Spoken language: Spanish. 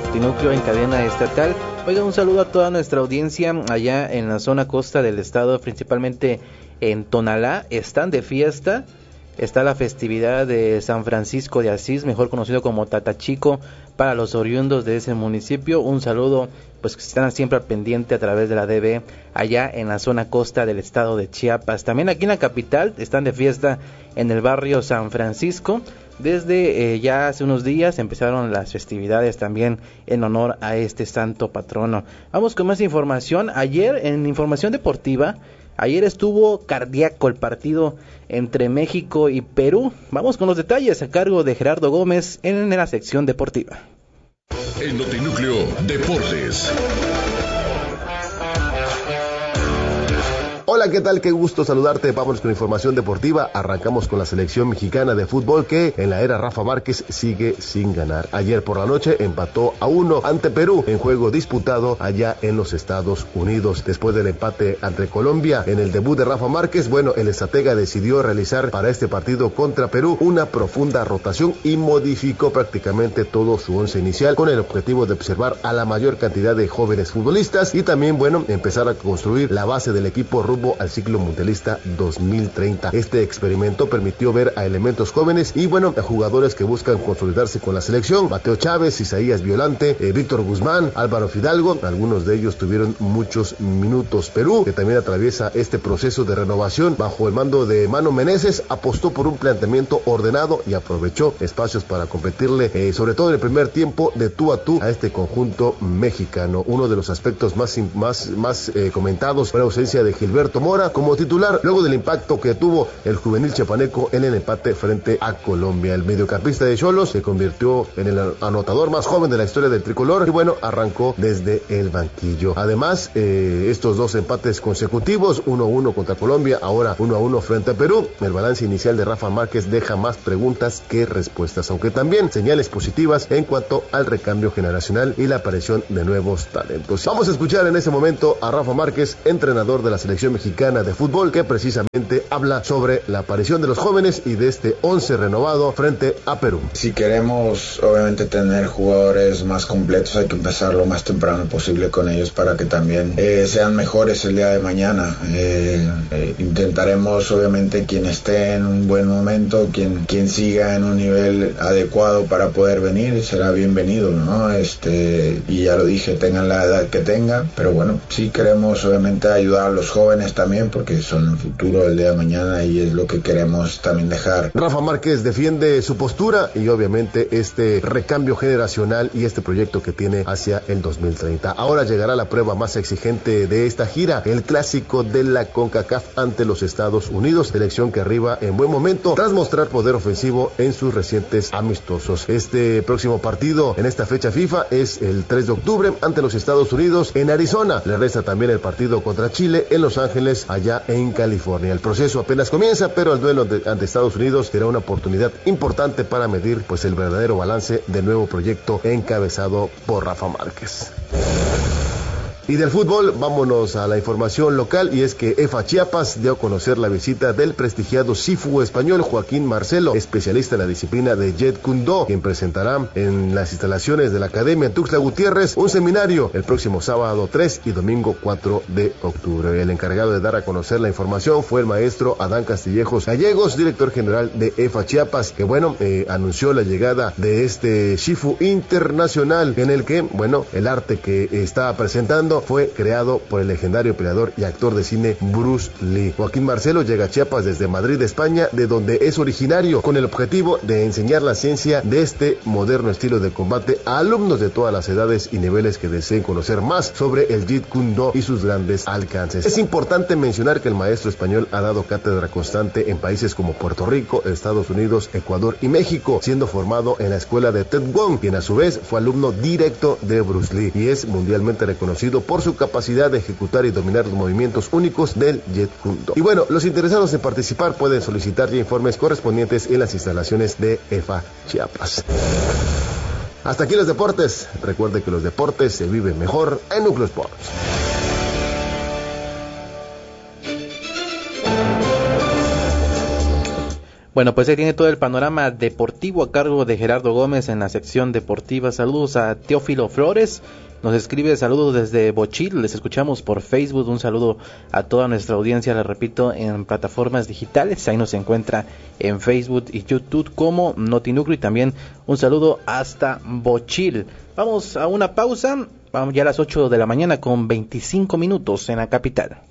Notinúcleo en cadena estatal. Oiga, un saludo a toda nuestra audiencia allá en la zona costa del estado, principalmente en Tonalá. Están de fiesta, está la festividad de San Francisco de Asís, mejor conocido como Tatachico, para los oriundos de ese municipio. Un saludo, pues que están siempre al pendiente a través de la DB, allá en la zona costa del estado de Chiapas. También aquí en la capital están de fiesta en el barrio San Francisco. Desde ya hace unos días empezaron las festividades también en honor a este santo patrono. Vamos con más información. Ayer, en información deportiva, ayer estuvo cardíaco el partido entre México y Perú. Vamos con los detalles a cargo de Gerardo Gómez en la sección deportiva. El Notinúcleo Deportes. Hola, ¿qué tal? Qué gusto saludarte. Vamos con información deportiva. Arrancamos con la selección mexicana de fútbol que en la era Rafa Márquez sigue sin ganar. Ayer por la noche empató a 1 ante Perú en juego disputado allá en los Estados Unidos. Después del empate ante Colombia en el debut de Rafa Márquez, bueno, el estratega decidió realizar para este partido contra Perú una profunda rotación y modificó prácticamente todo su once inicial con el objetivo de observar a la mayor cantidad de jóvenes futbolistas y también, bueno, empezar a construir la base del equipo rumbo al ciclo mundialista 2030. Este experimento permitió ver a elementos jóvenes y bueno, a jugadores que buscan consolidarse con la selección. Mateo Chávez, Isaías Violante, Víctor Guzmán, Álvaro Fidalgo, algunos de ellos tuvieron muchos minutos. Perú, que también atraviesa este proceso de renovación bajo el mando de Mano Meneses, apostó por un planteamiento ordenado y aprovechó espacios para competirle, sobre todo en el primer tiempo, de tú a tú a este conjunto mexicano. Uno de los aspectos más comentados fue la ausencia de Gilberto Mora como titular, luego del impacto que tuvo el juvenil chiapaneco en el empate frente a Colombia. El mediocampista de Xolos se convirtió en el anotador más joven de la historia del tricolor y bueno, arrancó desde el banquillo. Además, estos dos empates consecutivos, 1-1 contra Colombia, ahora 1-1 frente a Perú. El balance inicial de Rafa Márquez deja más preguntas que respuestas, aunque también señales positivas en cuanto al recambio generacional y la aparición de nuevos talentos. Vamos a escuchar en ese momento a Rafa Márquez, entrenador de la selección mexicana de fútbol, que precisamente habla sobre la aparición de los jóvenes y de este 11 renovado frente a Perú. Si queremos obviamente tener jugadores más completos, hay que empezar lo más temprano posible con ellos para que también sean mejores el día de mañana. Intentaremos obviamente quien esté en un buen momento, quien siga en un nivel adecuado para poder venir, será bienvenido, ¿no? Y ya lo dije, tengan la edad que tengan, pero bueno, sí queremos obviamente ayudar a los jóvenes también porque son el futuro del día de mañana y es lo que queremos también dejar. Rafa Márquez defiende su postura y obviamente este recambio generacional y este proyecto que tiene hacia el 2030. Ahora llegará la prueba más exigente de esta gira, el clásico de la CONCACAF ante los Estados Unidos, selección que arriba en buen momento tras mostrar poder ofensivo en sus recientes amistosos. Este próximo partido en esta fecha FIFA es el 3 de octubre ante los Estados Unidos en Arizona. Le resta también el partido contra Chile en Los Ángeles, allá en California. El proceso apenas comienza, pero el duelo ante Estados Unidos será una oportunidad importante para medir pues el verdadero balance del nuevo proyecto encabezado por Rafa Márquez. Y del fútbol, vámonos a la información local, y es que EFA Chiapas dio a conocer la visita del prestigiado Sifu español Joaquín Marcelo, especialista en la disciplina de Jeet Kune Do, quien presentará en las instalaciones de la Academia Tuxtla Gutiérrez un seminario el próximo sábado 3 y domingo 4 de octubre. El encargado de dar a conocer la información fue el maestro Adán Castillejos Gallegos, director general de EFA Chiapas, que bueno, anunció la llegada de este Shifu internacional, en el que, bueno, el arte que está presentando fue creado por el legendario peleador y actor de cine Bruce Lee. Joaquín Marcelo llega a Chiapas desde Madrid, España, de donde es originario, con el objetivo de enseñar la ciencia de este moderno estilo de combate a alumnos de todas las edades y niveles que deseen conocer más sobre el Jeet Kune Do y sus grandes alcances. Es importante mencionar que el maestro español ha dado cátedra constante en países como Puerto Rico, Estados Unidos, Ecuador y México, siendo formado en la escuela de Ted Wong, quien a su vez fue alumno directo de Bruce Lee y es mundialmente reconocido por su capacidad de ejecutar y dominar los movimientos únicos del Jeet Kune Do. Y bueno, los interesados en participar pueden solicitar ya informes correspondientes en las instalaciones de EFA Chiapas. Hasta aquí los deportes. Recuerde que los deportes se viven mejor en Núcleo Sports. Bueno, pues ahí tiene todo el panorama deportivo a cargo de Gerardo Gómez en la sección deportiva. Saludos a Teófilo Flores, nos escribe saludos desde Bochil, les escuchamos por Facebook. Un saludo a toda nuestra audiencia, les repito, en plataformas digitales, ahí nos encuentra en Facebook y YouTube como Notinucleo, y también un saludo hasta Bochil. Vamos a una pausa, vamos ya a las 8 de la mañana con 25 minutos en la capital.